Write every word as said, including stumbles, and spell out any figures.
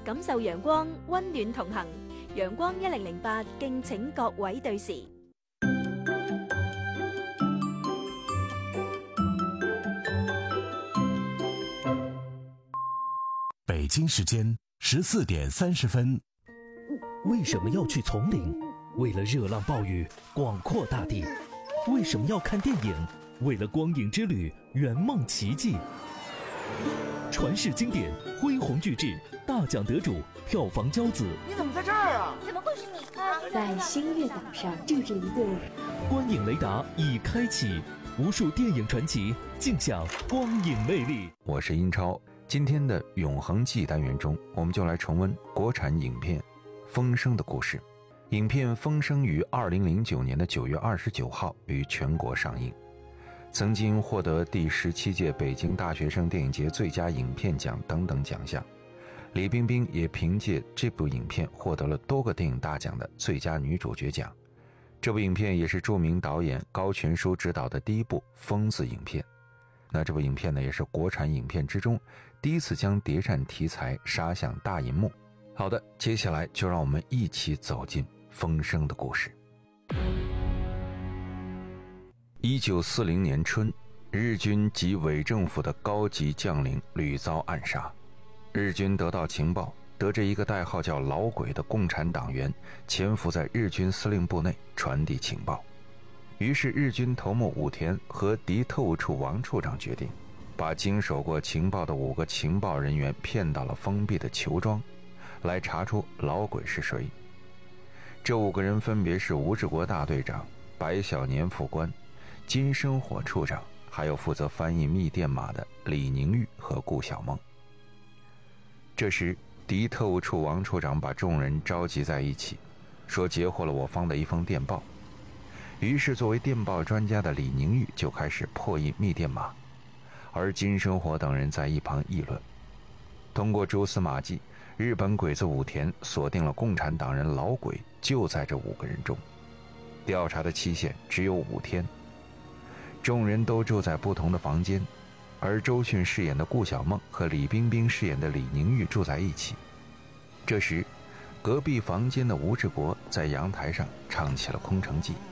感受陽光，溫暖同行。陽光一零零八，敬請各位對時。 北京时间十四点三十分。 为什么要去丛林？为了热浪暴雨，广阔大地。为什么要看电影？为了光影之旅，圆梦奇迹。传世经典，恢宏巨制，大奖得主，票房骄子。 你怎么在这儿啊？ 怎么会是你？ 在星月岛上住着一对。 观影雷达已开启，无数电影传奇尽享光影魅力。 我是英超。今天的永恒记忆单元中，我们就来重温国产影片《风声》的故事。影片《风声》于二零零九年的九月二十九号于全国上映，曾经获得第十七届北京大学生电影节最佳影片奖等等奖项。李冰冰也凭借这部影片获得了多个电影大奖的最佳女主角奖。这部影片也是著名导演高全书执导的第一部疯子影片。那这部影片呢，也是国产影片之中第一次将谍战题材杀向大银幕。好的，接下来就让我们一起走进风声的故事。一九四零年春，日军及伪政府的高级将领屡遭暗杀。日军得到情报，得知一个代号叫老鬼的共产党员潜伏在日军司令部内传递情报。于是日军头目武田和敌特务处王处长决定把经手过情报的五个情报人员骗到了封闭的囚庄，来查出老鬼是谁。这五个人分别是吴志国大队长、白小年副官、金生火处长，还有负责翻译密电码的李宁玉和顾小梦。这时敌特务处王处长把众人召集在一起，说截获了我方的一封电报。于是作为电报专家的李宁玉就开始破译密电码，而金生火等人在一旁议论。通过蛛丝马迹，日本鬼子武田锁定了共产党人老鬼就在这五个人中，调查的期限只有五天。众人都住在不同的房间，而周迅饰演的顾小梦和李冰冰饰演的李宁玉住在一起。这时隔壁房间的吴志国在阳台上唱起了空城计。